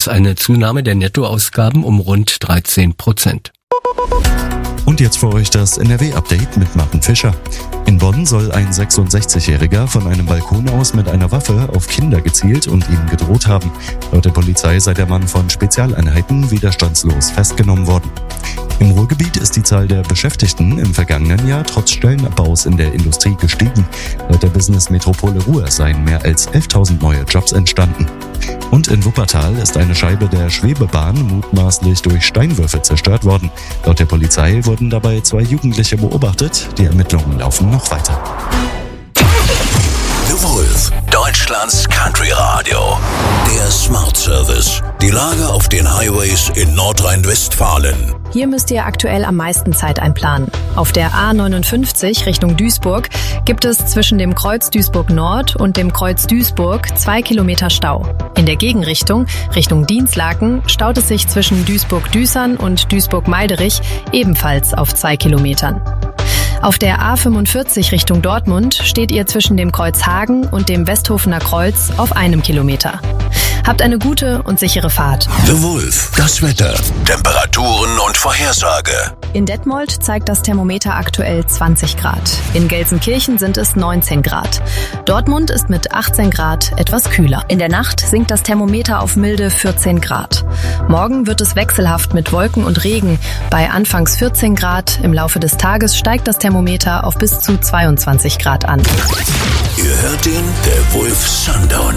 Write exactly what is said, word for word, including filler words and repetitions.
das eine Zunahme der Nettoausgaben um rund dreizehn Prozent. Und jetzt für euch das N R W-Update mit Martin Fischer. In Bonn soll ein sechsundsechzigjähriger von einem Balkon aus mit einer Waffe auf Kinder gezielt und ihnen gedroht haben. Laut der Polizei sei der Mann von Spezialeinheiten widerstandslos festgenommen worden. Im Ruhrgebiet ist die Zahl der Beschäftigten im vergangenen Jahr trotz Stellenabbaus in der Industrie gestiegen. Laut der Business-Metropole Ruhr seien mehr als elftausend neue Jobs entstanden. Und in Wuppertal ist eine Scheibe der Schwebebahn mutmaßlich durch Steinwürfe zerstört worden. Laut der Polizei wurden dabei zwei Jugendliche beobachtet. Die Ermittlungen laufen noch weiter. The Wolf, Deutschlands Country Radio. Der Smart Service. Die Lage auf den Highways in Nordrhein-Westfalen. Hier müsst ihr aktuell am meisten Zeit einplanen. Auf der A neunundfünfzig Richtung Duisburg gibt es zwischen dem Kreuz Duisburg Nord und dem Kreuz Duisburg zwei Kilometer Stau. In der Gegenrichtung, Richtung Dinslaken, staut es sich zwischen Duisburg-Düsern und Duisburg-Meiderich ebenfalls auf zwei Kilometern. Auf der A fünfundvierzig Richtung Dortmund steht ihr zwischen dem Kreuz Hagen und dem Westhofener Kreuz auf einem Kilometer. Habt eine gute und sichere Fahrt. The Wolf, das Wetter, Temperaturen und Vorhersage. In Detmold zeigt das Thermometer aktuell zwanzig Grad. In Gelsenkirchen sind es neunzehn Grad. Dortmund ist mit achtzehn Grad etwas kühler. In der Nacht sinkt das Thermometer auf milde vierzehn Grad. Morgen wird es wechselhaft mit Wolken und Regen. Bei anfangs vierzehn Grad, im Laufe des Tages steigt das Thermometer auf bis zu zweiundzwanzig Grad an. Ihr hört den The Wolf Sundown.